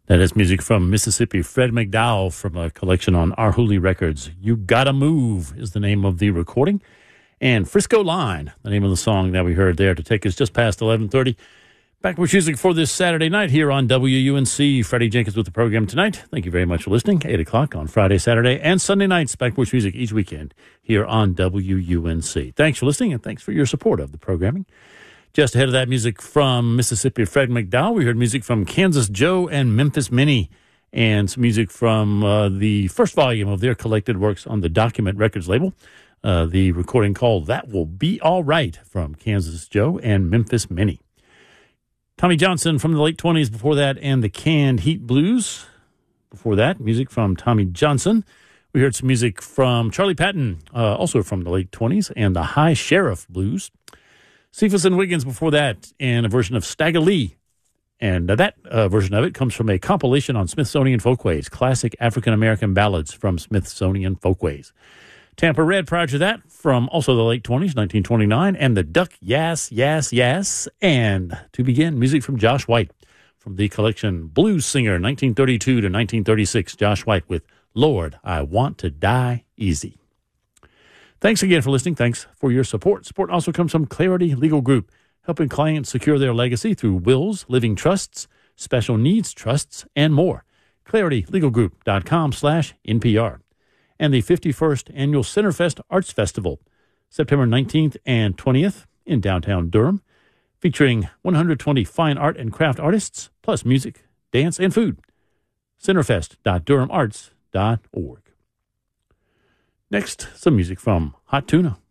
That is music from Mississippi. Fred McDowell from a collection on Our Hooley Records. You Gotta Move is the name of the recording. And Frisco Line, the name of the song that we heard there to take us just past 11:30. Back with music for this Saturday night here on WUNC. Freddie Jenkins with the program tonight. Thank you very much for listening. 8 o'clock on Friday, Saturday, and Sunday nights. Back with music each weekend here on WUNC. Thanks for listening, and thanks for your support of the programming. Just ahead of that music from Mississippi, Fred McDowell, we heard music from Kansas Joe and Memphis Minnie, and some music from the first volume of their collected works on the Document Records label, the recording called That Will Be All Right from Kansas Joe and Memphis Minnie. Tommy Johnson from the late 20s before that, and the Canned Heat Blues. Before that, music from Tommy Johnson. We heard some music from Charlie Patton, also from the late 20s, and the High Sheriff Blues. Cephas and Wiggins before that, and a version of Stagger Lee. And that version of it comes from a compilation on Smithsonian Folkways, classic African-American ballads from Smithsonian Folkways. Tampa Red prior to that, from also the late 20s, 1929, and the Duck Yass, Yass, Yass. And to begin, music from Josh White from the collection Blues Singer, 1932 to 1936. Josh White with Lord, I Want to Die Easy. Thanks again for listening. Thanks for your support. Support also comes from Clarity Legal Group, helping clients secure their legacy through wills, living trusts, special needs trusts, and more. ClarityLegalGroup.com/NPR. And the 51st Annual Centerfest Arts Festival, September 19th and 20th in downtown Durham, featuring 120 fine art and craft artists, plus music, dance, and food. Centerfest.durhamarts.org. Next, some music from Hot Tuna.